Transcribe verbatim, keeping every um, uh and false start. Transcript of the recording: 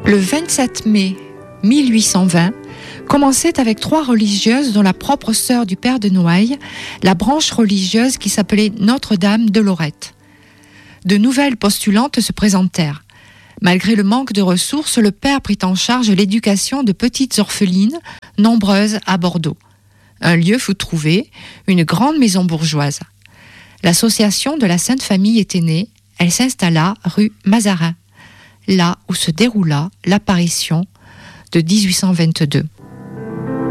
Le vingt-sept mai mille huit cent vingt commençait avec trois religieuses, dont la propre sœur du père de Noailles, la branche religieuse qui s'appelait Notre-Dame de Lorette. De nouvelles postulantes se présentèrent. Malgré le manque de ressources, le père prit en charge l'éducation de petites orphelines, nombreuses à Bordeaux. Un lieu fut trouvé, une grande maison bourgeoise. L'association de la Sainte Famille était née, elle s'installa rue Mazarin, là où se déroula l'apparition de dix-huit cent vingt-deux.